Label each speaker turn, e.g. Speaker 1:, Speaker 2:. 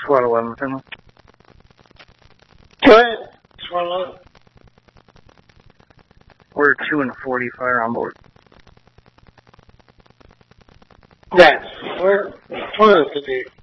Speaker 1: SWAT 11, Finley.
Speaker 2: Go ahead. SWAT 11.
Speaker 1: We're 2 and 40 fire on board.
Speaker 2: Yes. We're 1 of the